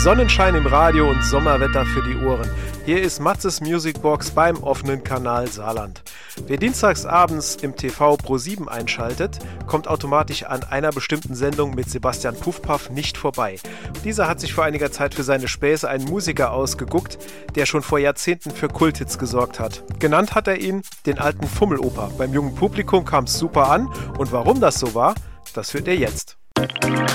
Sonnenschein im Radio und Sommerwetter für die Ohren. Hier ist Matzes Musicbox beim offenen Kanal Saarland. Wer dienstagsabends im TV Pro7 einschaltet, kommt automatisch an einer bestimmten Sendung mit Sebastian Puffpaff nicht vorbei. Dieser hat sich vor einiger Zeit für seine Späße einen Musiker ausgeguckt, der schon vor Jahrzehnten für Kulthits gesorgt hat. Genannt hat er ihn den alten Fummeloper. Beim jungen Publikum kam es super an und warum das so war, das hört ihr jetzt.